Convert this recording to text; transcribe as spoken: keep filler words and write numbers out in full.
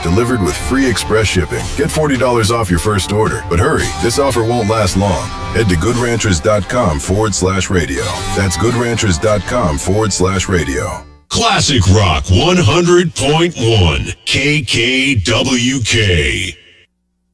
delivered with free express shipping. Get forty dollars off your first order. But hurry, this offer won't last long. Head to goodranchers.com forward slash radio. That's goodranchers.com forward slash radio. Classic Rock one hundred point one K K W K.